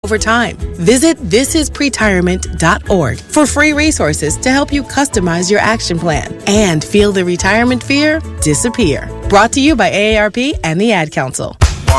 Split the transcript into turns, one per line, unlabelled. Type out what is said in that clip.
over time. Visit thisispretirement.org for free resources to help you customize your action plan and feel the retirement fear disappear. Brought to you by AARP and the Ad Council.